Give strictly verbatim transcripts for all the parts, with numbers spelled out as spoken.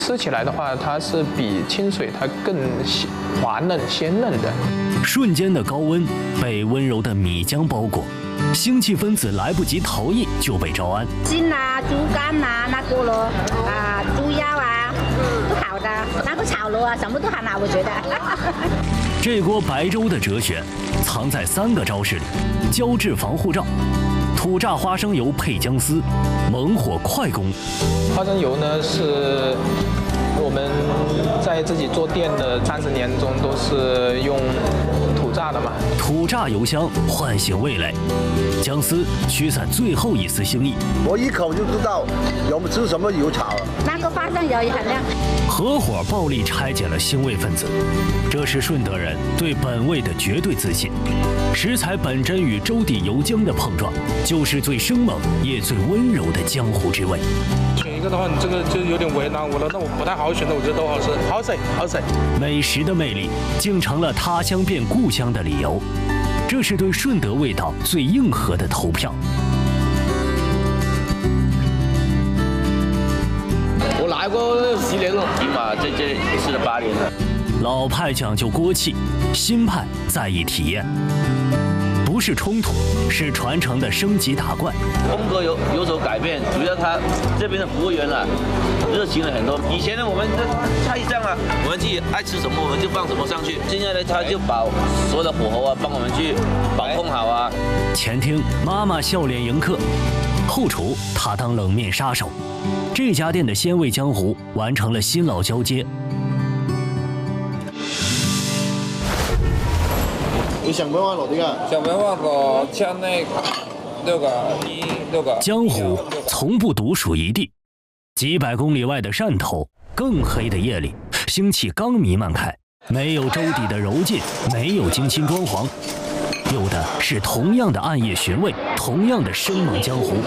吃起来的话，它是比清水它更滑嫩鲜嫩的。 瞬间的高温被温柔的米浆包裹，腥气分子来不及逃逸就被招安。 筋啊、猪肝啊、那个咯啊、猪腰啊，都好的。那个炒螺啊，什么都很好，我觉得。 这锅白粥的哲学藏在三个招式里：胶质防护罩、土榨花生油配姜丝、猛火快攻。 花生油呢是我们在自己做店的三十年中都是用土榨的嘛。 土榨油香唤醒味蕾，姜丝驱散最后一丝腥意。 我一口就知道有吃什么油炒了。 那个花生油也很亮。 合伙暴力拆解了腥味分子，这是顺德人对本味的绝对自信。食材本真与粥底油浆的碰撞，就是最生猛也最温柔的江湖之味。 选一个的话，你这个就有点为难我了。那我不太好选的，我觉得都好吃，好吃，好吃。 美食的魅力，竟成了他乡变故乡的理由。这是对顺德味道最硬核的投票。 我来过十年了，起码在这吃了八年了。 老派讲究锅气，新派在意体验，不是冲突，是传承的升级打怪。 风格有有所改变，主要他这边的服务员啊，热情了很多。以前呢，我们这菜上啊，我们自己爱吃什么我们就放什么上去。现在呢，他就把所有的火候啊，帮我们去把控好啊。 前厅妈妈笑脸迎客，后厨他当冷面杀手。这家店的鲜味江湖完成了新老交接。 你想不想攞啲噶？ 想不想换个像那六个一六个？ 江湖从不独属一地，几百公里外的汕头，更黑的夜里，腥气刚弥漫开，没有粥底的柔劲，没有精心装潢，有的是同样的暗夜寻味，同样的生猛江湖。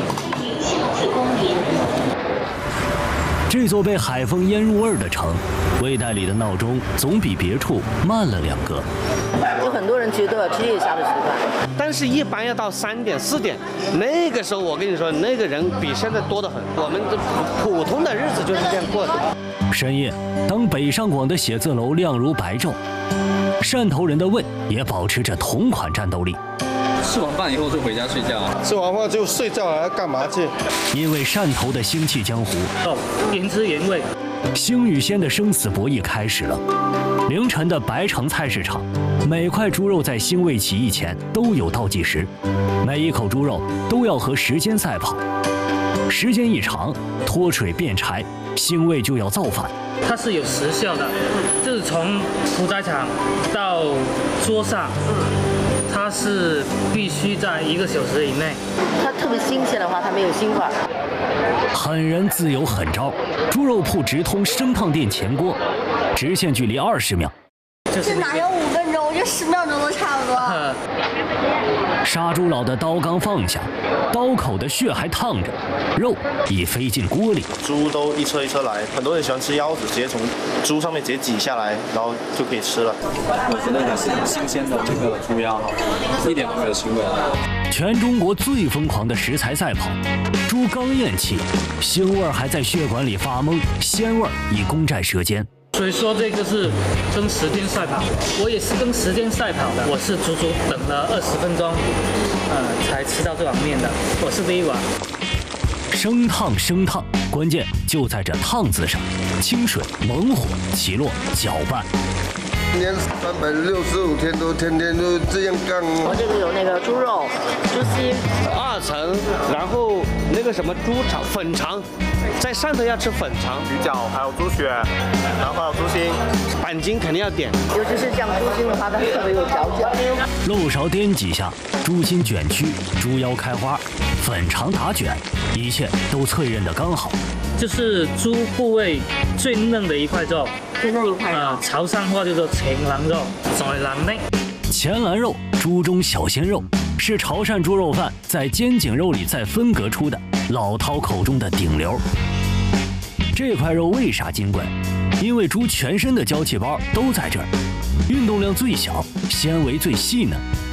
这座被海风腌入味儿的城，味带里的闹钟总比别处慢了两格。 有很多人其实都有吃夜宵的习惯， 但是一般要到三点四点，那个时候我跟你说，那个人比现在多得很。我们这普通的日子就是这样过的。 深夜，当北上广的写字楼亮如白昼，汕头人的胃也保持着同款战斗力。 吃完饭以后就回家睡觉， 吃完饭就睡觉了，干嘛去？ 因为汕头的腥气江湖， 哦，原汁原味。 腥与鲜的生死博弈开始了。凌晨的白城菜市场，每块猪肉在腥味起义前都有倒计时，每一口猪肉都要和时间赛跑。时间一长，脱水变柴，腥味就要造反。 它是有时效的，就是从屠宰场到桌上，它是必须在一个小时以内。 它特别新鲜的话，它没有腥味。 狠人自有狠招，猪肉铺直通生烫店前锅，直线距离二十秒。 这哪有五分钟？我觉得十秒钟都差不多。 杀猪佬的刀刚放下，刀口的血还烫着，肉已飞进锅里。 猪都一车一车来，很多人喜欢吃腰子，直接从猪上面直接挤下来，然后就可以吃了。 我觉得它是新鲜的这个猪腰，一点都没有腥味。 全中国最疯狂的食材赛跑，猪刚咽气，腥味还在血管里发懵，鲜味已攻占舌尖。 所以说这个是跟时间赛跑，我也是跟时间赛跑的。我是足足等了二十分钟，呃，才吃到这碗面的。我是第一碗。 生烫生烫，关键就在这烫字上，清水猛火起落搅拌。 一年三百六十五天都天天都这样干。 我这个有那个猪肉、猪心、 二层，然后那个什么猪肠、粉肠，在汕头要吃粉肠、 鱼饺，还有猪血，然后还有猪心， 板筋肯定要点。 尤其是酱猪心的话，它特别有嚼劲。 漏勺颠几下，猪心卷曲，猪腰开花，粉肠打卷，一切都脆韧的刚好。 就是猪部位最嫩的一块肉， 最嫩一块肉。 呃，潮汕话就做前腩肉，在腩内。 前腩肉，猪中小鲜肉，是潮汕猪肉饭在肩颈肉里再分隔出的老饕口中的顶流。这块肉为啥金贵？因为猪全身的娇气包都在这儿，运动量最小，纤维最细嫩。